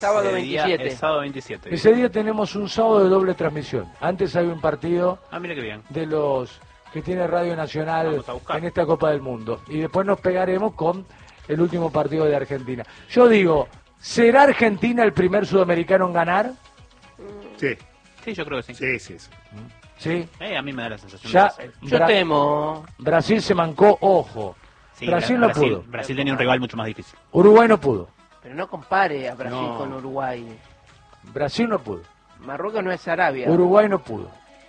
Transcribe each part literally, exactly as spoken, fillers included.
Sábado veintisiete. El sábado veintisiete. Ese día tenemos un sábado de doble transmisión. Antes hay un partido Ah, mira qué bien. de los que tiene Radio Nacional Vamos a buscar. en esta Copa del Mundo. Y después nos pegaremos con el último partido de Argentina. Yo digo, ¿será Argentina el primer sudamericano en ganar? Sí. Sí, yo creo que sí. Sí, sí, sí. Sí. Eh, a mí me da la sensación Ya, de eso. Yo Bra- temo. Brasil se mancó, ojo. Sí, Brasil Bra- no Brasil, pudo. Brasil tenía un rival mucho más difícil. Uruguay no pudo. Pero no compare a Brasil No. con Uruguay. Brasil no pudo. Marruecos no es Arabia. Uruguay no pudo.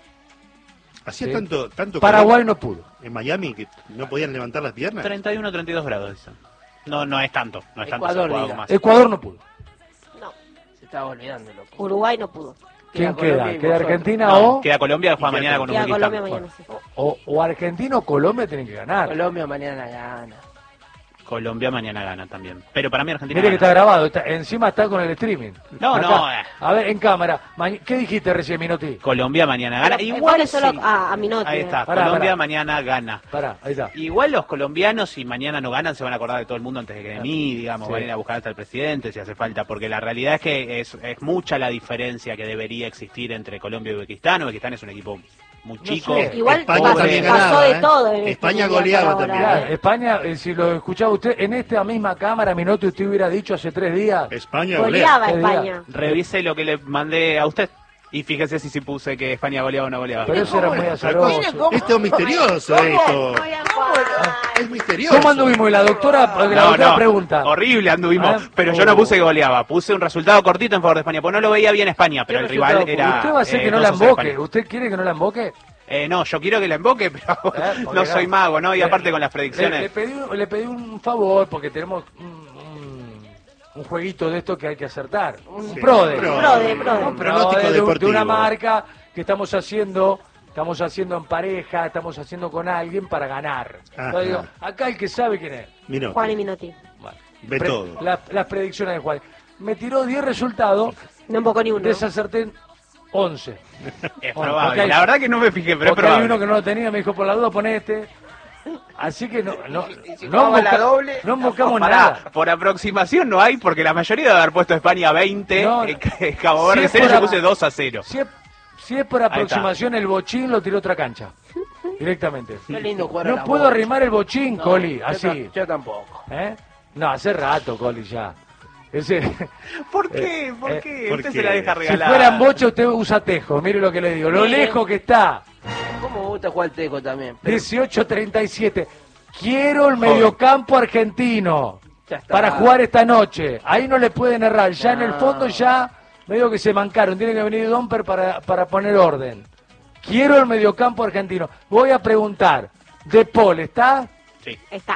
Hacía Sí. tanto, tanto Paraguay calor no pudo. en Miami que no podían levantar las piernas. treinta y uno, treinta y dos grados, dicen. No, no es tanto. No es tanto. Ecuador, se juega diga. algo más. Ecuador no pudo. No, Se estaba olvidando, loco. Uruguay no pudo. ¿Quién Colombia queda? y ¿Queda vosotros. Argentina No, o, queda Colombia, juega Y queda mañana con Queda Uzbekistán. Colombia mañana, sí. o, o Argentina o Colombia tienen que ganar? Colombia mañana gana. Colombia mañana gana también. Pero para mí Argentina Mire que gana. está grabado, está- encima está con el streaming. No, Acá. no, eh. A ver, en cámara. Ma- ¿Qué dijiste recién, Minotti? Colombia mañana gana. Pero, Igual ponle solo sí. a- a Minotti, Ahí eh. está. Pará, Colombia pará. mañana gana. Pará, ahí está. Igual los colombianos, si mañana no ganan, se van a acordar de todo el mundo antes de que de mí, digamos, Sí. van a ir a buscar hasta el presidente si hace falta, porque la realidad es que es, es mucha la diferencia que debería existir entre Colombia y Uzbekistán. Uzbekistán es un equipo muy No chico. sé. Igual España pasó, también pasó ganaba, de ¿eh? todo. en este España mundial goleaba por ahora, también. Claro, ¿eh? España, eh, si lo escuchaba usted, en esta misma cámara, Minotti, usted hubiera dicho hace tres días. España golea. Goleaba Qué España. Revise lo que le mandé a usted y fíjese si sí puse que España goleaba o no goleaba. Pero eso era muy Pero azaroso. ¿cómo? Esto es misterioso, esto. Voy a jugar. Es misterioso. ¿Cómo anduvimos? Y la doctora, la No, doctora no, pregunta. horrible anduvimos, Ah, pero yo oh. no puse que goleaba, puse un resultado cortito en favor de España, porque no lo veía bien España, pero ¿Qué el rival resultado era... ¿Usted va a hacer eh, que no la dos a cero emboque? España. ¿Usted quiere que no la emboque? Eh, no, yo quiero que la emboque, pero Eh, no porque soy mago, ¿no? Y Le- aparte con las Le, predicciones... le pedí, un- le pedí un favor porque tenemos un, un- un jueguito de esto que hay que acertar. Un Sí. prode. Pro- Prode, prode. Un pronóstico prode de, un- de deportivo. una marca que estamos haciendo, estamos haciendo en pareja, estamos haciendo con alguien para ganar. Ajá. Entonces digo, acá el que sabe quién es. Minotti. Juan y Minotti. Bueno, Ve pre- todo. la- las predicciones de Juan. Me tiró diez resultados, No embocó ni uno. desacerté once. Es Bueno, probable, acá hay- la verdad que no me fijé, pero es Porque hay probable. uno que no lo tenía, me dijo, por la duda pon este. Así que no, no, Y si no, jugaba la emboca- doble, no embocamos Pará, nada. por aproximación no hay, porque la mayoría debe haber puesto España veinte, No, eh, que Cabo Verde si es cero, por yo a- puse dos a cero. Si es, si es por está. aproximación, el bochín lo tiró otra cancha. Directamente. Qué lindo jugar a No la puedo bocha. arrimar el bochín, No, Coli, yo así. ta- Yo tampoco. ¿Eh? No, hace rato, Coli, ya. Ese, ¿Por qué? ¿Por eh, qué? ¿por Usted qué? se la deja si regalar. fuera en bocha, usted usa tejo. Mire lo que le digo. Lo Mire. lejos que está. ¿Cómo me gusta jugar al tejo también? Pero dieciocho treinta y siete. Quiero el mediocampo argentino ya está. para jugar esta noche. Ahí no le pueden errar. Ya en el No. fondo ya medio que se mancaron. Tiene que venir Domper para, para poner orden. Quiero el mediocampo argentino. Voy a preguntar. De Paul está. Sí. Está,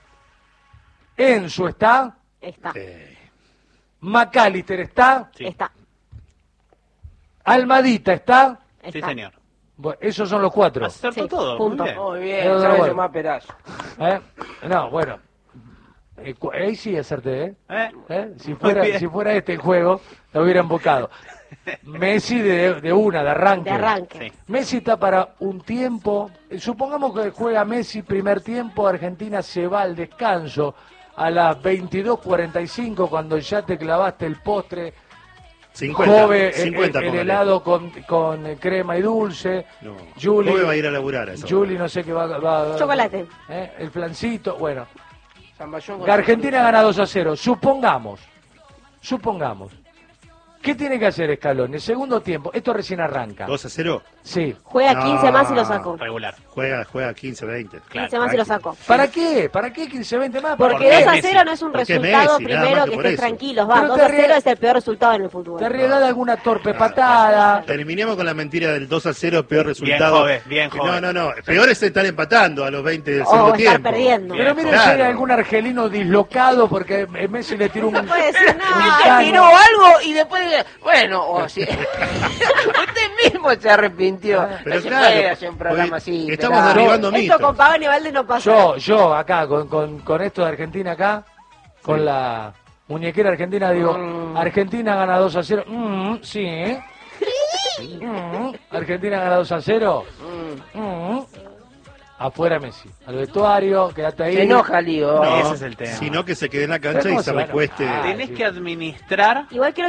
Enzo está. está, Eh, McAllister está. Sí. está, Almadita está. Sí, está. señor. Bueno, esos son los cuatro. Acertó Sí, todo. punto. Muy bien. Muy Eh, bien, bueno. sabes más pedazo. ¿Eh? No, bueno. Eh, cu- Ahí sí acerté, ¿eh? ¿Eh? ¿Eh? Si fuera, bien. si fuera este el juego, lo hubiera embocado. Messi de, de una, de arranque. De arranque. Sí. Messi está para un tiempo. eh, Supongamos que juega Messi primer tiempo, Argentina se va al descanso a las veintidós cuarenta y cinco cuando ya te clavaste el postre. cincuenta. Jove, el- cincuenta, el, el póngale. helado con, con eh, crema y dulce. No. Juli, Jove va a ir a laburar a esa Juli hora. no sé qué va, va- va- Chocolate. ¿eh? El flancito, bueno. Zamballón con- Que Argentina gana dos a cero. Supongamos, supongamos. ¿Qué tiene que hacer Scaloni? El segundo tiempo, esto recién arranca. dos a cero. Sí. Juega No. quince más y lo saco. Regular. Juega, juega quince, veinte. quince más y lo saco. ¿Para qué? ¿Para qué quince, veinte más? Porque Porque dos es a Messi. cero no es un Porque es resultado Messi, nada primero más que que por estés eso. tranquilos. Va, Pero dos te a ríes- cero es el peor resultado en el fútbol. Te regala alguna torpe patada. Terminemos con la mentira del dos a cero, peor Bien, resultado. joven, bien, joven. No, no, no. Peor es estar empatando a los veinte del O segundo estar tiempo. perdiendo. Pero miren Claro. si hay algún argelino dislocado porque Messi le tiró un... No puede ser un nada. caño. Tiró algo y después dice, bueno, o si- usted mismo se arrepintió. Pero No se claro, puede hacer un programa porque así. estamos pelado. derribando Esto mitos. con Paván y Valde no pasa. Yo, yo acá, con, con, con esto de Argentina acá, con la muñequera argentina, digo, Mm. Argentina gana dos a cero. Mm, sí, ¿eh? Mm, Argentina gana dos a cero. Mm. Mm. Afuera Messi. Al vestuario, quédate ahí. Se enoja, Lío. No, Ese es el tema. sino que se quede en la Pero cancha y ¿cómo se se va a recueste. enojar? Tenés sí. que administrar Igual quiero